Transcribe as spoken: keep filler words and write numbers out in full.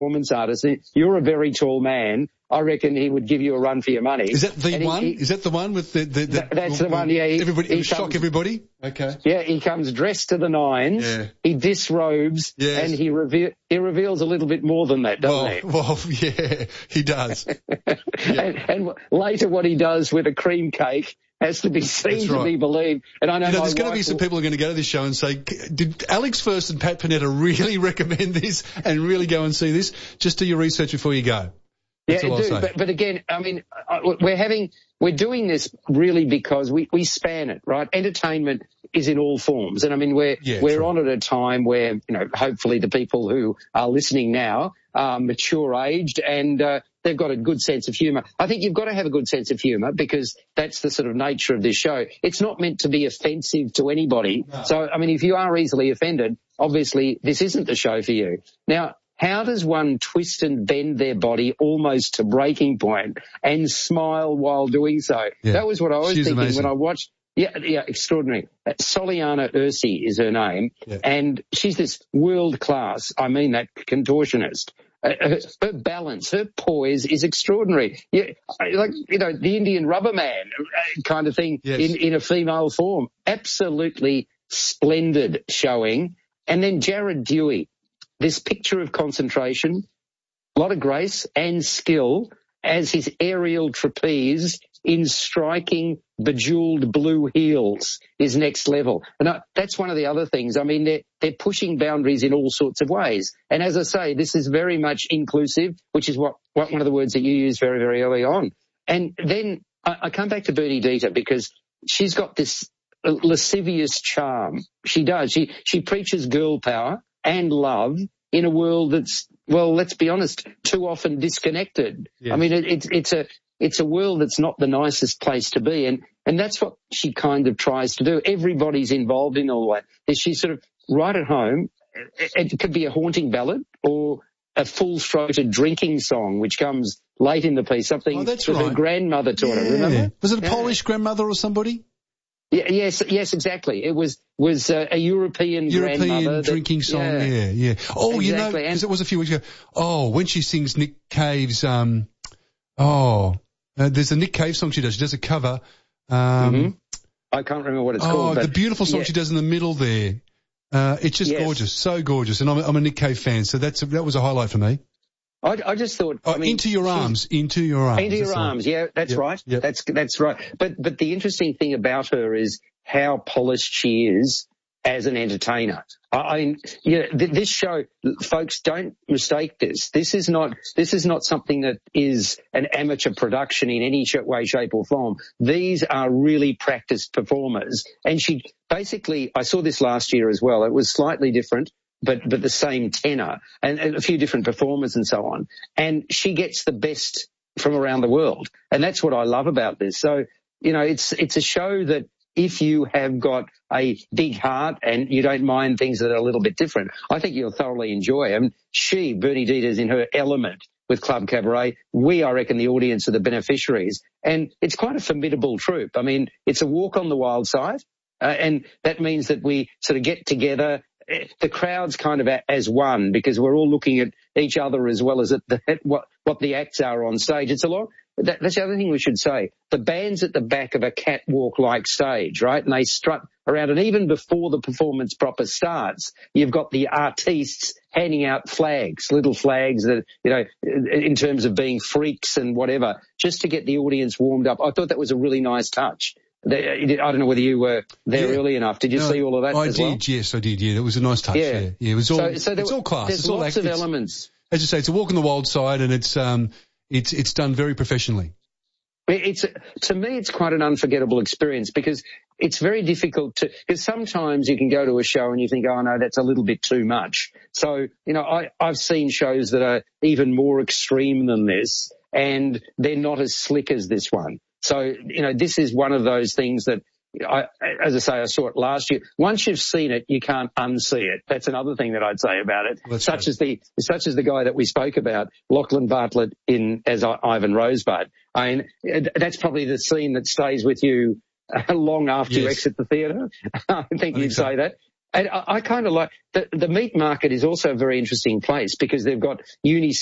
performance artist. You're a very tall man. I reckon he would give you a run for your money. Is that the And one? he, he, Is that the one with the... the, the that's the one, yeah. He, everybody, he shock comes, everybody? Okay. Yeah, he comes dressed to the nines. Yeah. He disrobes, yes. and he, reve- he reveals a little bit more than that, doesn't well, he? Well, yeah, he does. yeah. and, and later what he does with a cream cake has to be seen right. to be believed. And I know, you know there's going to be some will... people who are going to go to this show and say, did Alex First and Pat Panetta really recommend this and really go and see this? Just do your research before you go. That's yeah, do, but, but again, I mean, we're having, we're doing this really because we, we span it, right? Entertainment is in all forms. And I mean, we're, yeah, we're true. on at a time where, you know, hopefully the people who are listening now are mature aged and, uh, they've got a good sense of humour. I think you've got to have a good sense of humour because that's the sort of nature of this show. It's not meant to be offensive to anybody. No. So, I mean, if you are easily offended, obviously this isn't the show for you. Now, how does one twist and bend their body almost to breaking point and smile while doing so? Yeah. That was what I was She's thinking amazing. when I watched. Yeah, yeah, extraordinary. Uh, Soliana Ursi is her name, yeah. and she's this world class, I mean that, contortionist. Uh, her, her balance, her poise is extraordinary. Yeah, like, you know, the Indian rubber man kind of thing yes. in, in a female form. Absolutely splendid showing. And then Jared Dewey. This picture of concentration, a lot of grace and skill as his aerial trapeze in striking bejeweled blue heels is next level. And I, that's one of the other things. I mean, they're, they're pushing boundaries in all sorts of ways. And as I say, this is very much inclusive, which is what, what one of the words that you used very, very early on. And then I, I come back to Bernie Dieter because she's got this lascivious charm. She does. She, she preaches girl power and love in a world that's, well, let's be honest, too often disconnected. Yes. I mean, it, it's it's a it's a world that's not the nicest place to be, and and that's what she kind of tries to do. Everybody's involved in all that. She's sort of right at home. It, it could be a haunting ballad or a full-throated drinking song, which comes late in the piece. Something oh, that's that right. her grandmother taught yeah. her. Remember? Was it a yeah. Polish grandmother or somebody? Yeah, yes, yes, exactly. It was was uh, a European European grandmother drinking that, song. Yeah, yeah. yeah. Oh, exactly. you know, because it was a few weeks ago. Oh, when she sings Nick Cave's, um, oh, uh, there's a Nick Cave song she does. She does a cover. Um, mm-hmm. I can't remember what it's oh, called. Oh, but the beautiful song yeah. she does in the middle there. Uh, it's just yes. gorgeous, so gorgeous. And I'm, I'm a Nick Cave fan, so that's a, that was a highlight for me. I, I just thought. Oh, I mean, into your arms, into your arms. Into your arms. Yeah, that's yep. right. Yep. That's that's right. But but the interesting thing about her is how polished she is as an entertainer. I, I yeah, th- this show, folks, don't mistake this. This is not this is not something that is an amateur production in any way, shape, or form. These are really practiced performers, and she basically. I saw this last year as well. It was slightly different. But, but the same tenor and, and a few different performers and so on. And she gets the best from around the world. And that's what I love about this. So, you know, it's, it's a show that if you have got a big heart and you don't mind things that are a little bit different, I think you'll thoroughly enjoy them. She, Bernie Dieter's in her element with Club Cabaret. We, I reckon, the audience are the beneficiaries. And it's quite a formidable troupe. I mean, it's a walk on the wild side. Uh, and that means that we sort of get together. The crowd's kind of as one because we're all looking at each other as well as at, the, at what, what the acts are on stage. It's a lot. That, that's the other thing we should say. The band's at the back of a catwalk-like stage, right? And they strut around. And even before the performance proper starts, you've got the artistes handing out flags, little flags that, you know, in terms of being freaks and whatever, just to get the audience warmed up. I thought that was a really nice touch. I don't know whether you were there yeah. early enough. Did you no, see all of that I as did, well? yes, I did, yeah. It was a nice touch, yeah. yeah. yeah it was all, so, so there, it's all class. There's it's all lots act, of it's, elements. As you say, it's a walk on the wild side and it's, um, it's, it's done very professionally. It's, to me, it's quite an unforgettable experience because it's very difficult to, because sometimes you can go to a show and you think, oh no, that's a little bit too much. So, you know, I, I've seen shows that are even more extreme than this and they're not as slick as this one. So, you know, this is one of those things that, I, as I say, I saw it last year. Once you've seen it, you can't unsee it. That's another thing that I'd say about it. That's such right. as the, such as the guy that we spoke about, Lachlan Bartlett in as Ivan Rosebud. I mean, that's probably the scene that stays with you long after yes. you exit the theatre. I think I you'd think so. say that. And I, I kind of like the, the meat market is also a very interesting place because they've got uni